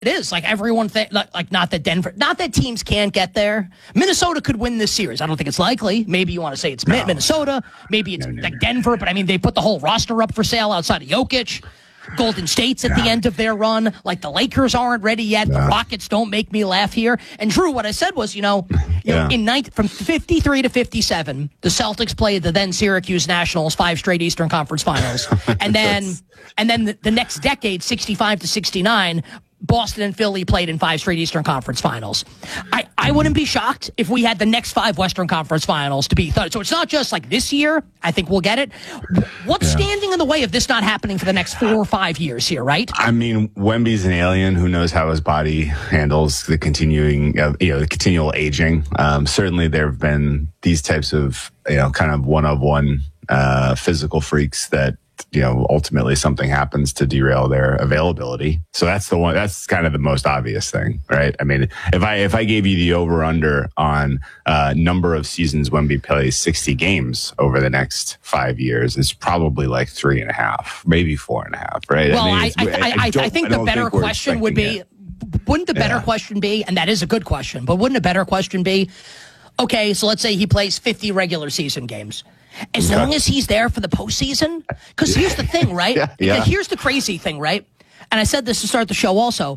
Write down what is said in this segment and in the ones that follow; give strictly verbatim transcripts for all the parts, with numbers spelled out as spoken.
It is like everyone think like, like not that Denver, not that teams can't get there. Minnesota could win this series. I don't think it's likely. Maybe you want to say it's no. Minnesota. Maybe it's no, no, like no. Denver. But I mean, they put the whole roster up for sale outside of Jokic. Golden State's at yeah. the end of their run. Like the Lakers aren't ready yet. Yeah. The Rockets don't make me laugh here. And Drew, what I said was, you know, you yeah. know in ninth, from fifty-three to fifty-seven, the Celtics played the then Syracuse Nationals five straight Eastern Conference Finals, and then and then the, the next decade, sixty-five to sixty-nine. Boston and Philly played in five straight Eastern Conference Finals. I, I wouldn't be shocked if we had the next five Western Conference Finals to be third. So it's not just like this year. I think we'll get it. What's yeah. standing in the way of this not happening for the next four or five years here, right? I mean, Wemby's an alien. Who knows how his body handles the continuing, uh, you know, the continual aging. Um, certainly there have been these types of, you know, kind of one-of-one uh, physical freaks that, you know, ultimately something happens to derail their availability. So that's the one, that's kind of the most obvious thing, right? I mean, if I, if I gave you the over under on uh number of seasons Wemby plays sixty games over the next five years, it's probably like three and a half, maybe four and a half, right? Well, I, mean, I, I, I, I, I think the better think question would be, it. wouldn't the better yeah. question be, and that is a good question, but wouldn't a better question be, okay, so let's say he plays fifty regular season games. As long as he's there for the postseason, because here's the thing, right? yeah, yeah. Here's the crazy thing, right? And I said this to start the show also.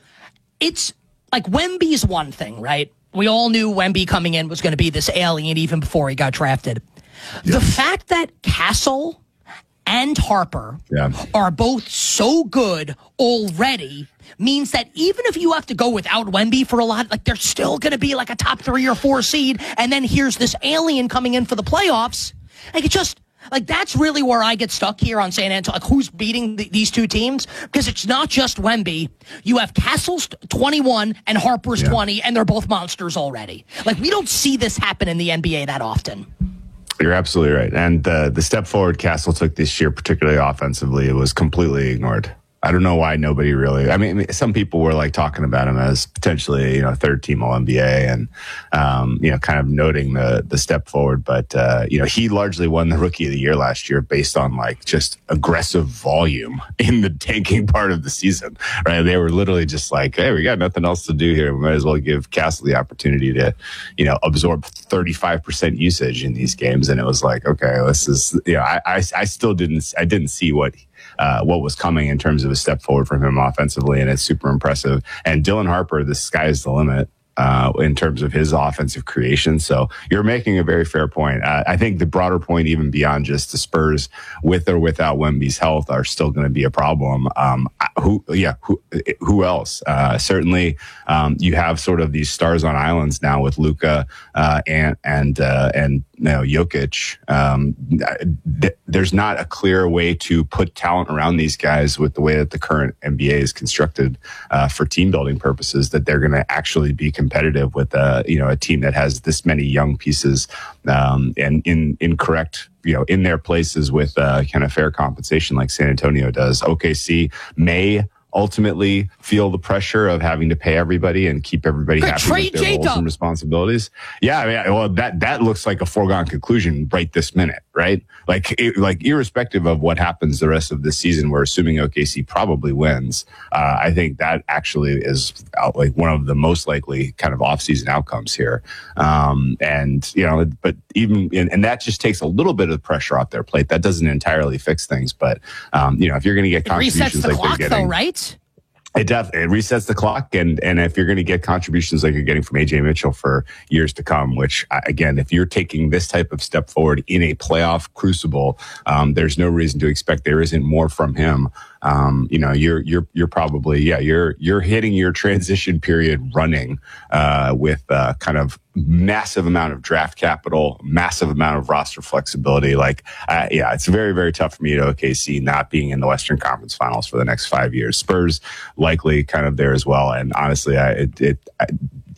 It's like Wemby's one thing, right? We all knew Wemby coming in was going to be this alien even before he got drafted. Yeah. The fact that Castle and Harper yeah. are both so good already means that even if you have to go without Wemby for a lot, like they're still going to be like a top three or four seed. And then here's this alien coming in for the playoffs. Like it just like that's really where I get stuck here on San Antonio. Like who's beating the, these two teams? Because it's not just Wemby. You have Castle's twenty-one and Harper's yeah. twenty, and they're both monsters already. Like we don't see this happen in the N B A that often. You're absolutely right. And uh, the step forward Castle took this year, particularly offensively, it was completely ignored. I don't know why nobody really, I mean, some people were like talking about him as potentially, you know, third team All N B A and, um, you know, kind of noting the, the step forward. But, uh, you know, he largely won the Rookie of the Year last year based on like just aggressive volume in the tanking part of the season, right? They were literally just like, hey, we got nothing else to do here. We might as well give Castle the opportunity to, you know, absorb thirty-five percent usage in these games. And it was like, okay, this is, you know, I, I, I still didn't, I didn't see what, Uh, what was coming in terms of a step forward from him offensively, and it's super impressive. And Dylan Harper, the sky is the limit uh, in terms of his offensive creation. So you're making a very fair point. Uh, I think the broader point, even beyond just the Spurs, with or without Wemby's health, are still going to be a problem. Um, who, yeah, who, who else? Uh, certainly, um, you have sort of these stars on islands now with Luka uh, and and uh, and. You know, Jokic, um, th- there's not a clear way to put talent around these guys with the way that the current N B A is constructed uh, for team building purposes, that they're going to actually be competitive with a, you know, a team that has this many young pieces um, and in, in correct, you know, in their places with uh, kind of fair compensation like San Antonio does. O K C may ultimately feel the pressure of having to pay everybody and keep everybody Good, happy with their J-Dub. roles and responsibilities. Yeah, I mean, well, that that looks like a foregone conclusion right this minute, right? Like, it, like irrespective of what happens the rest of this season, we're assuming O K C probably wins. Uh, I think that actually is out, like one of the most likely kind of off-season outcomes here. Um, and you know, but even and, and that just takes a little bit of pressure off their plate. That doesn't entirely fix things, but um, you know, if you're going to get it contributions resets the like clock, they're getting, though, right? It definitely it resets the clock, and and if you're going to get contributions like you're getting from A J Mitchell for years to come, which again, if you're taking this type of step forward in a playoff crucible, um, there's no reason to expect there isn't more from him. Um, you know, you're you're you're probably yeah you're you're hitting your transition period running uh, with uh, kind of massive amount of draft capital, massive amount of roster flexibility. Like, uh, yeah, it's very very tough for me at O K C not being in the Western Conference Finals for the next five years. Spurs likely kind of there as well, and honestly, I it, it I,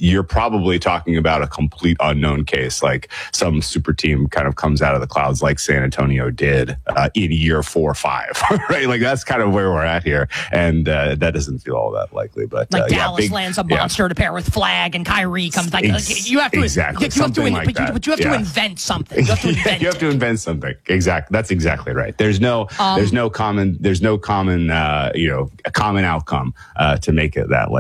you're probably talking about a complete unknown case, like some super team kind of comes out of the clouds like San Antonio did uh, in year four or five, right? Like that's kind of where we're at here. And uh, that doesn't feel all that likely. But like uh, Dallas yeah, big, lands a monster yeah. to pair with Flag and Kyrie comes like, Ex- like you have to exactly. you have to, Something in, like but, you, that. but you have yeah. to invent something. You have to invent, you have to invent something. Exactly. That's exactly right. There's no um, there's no common there's no common uh, you know a common outcome uh, to make it that way.